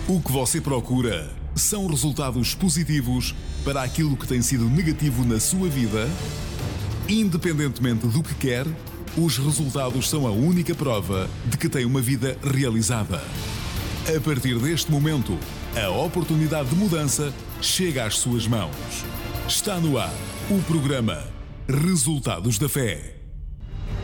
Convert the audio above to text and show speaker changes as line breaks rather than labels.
O que você procura são resultados positivos para aquilo que tem sido negativo na sua vida? Independentemente do que quer, os resultados são a única prova de que tem uma vida realizada. A partir deste momento, a oportunidade de mudança chega às suas mãos. Está no ar o programa Resultados da Fé.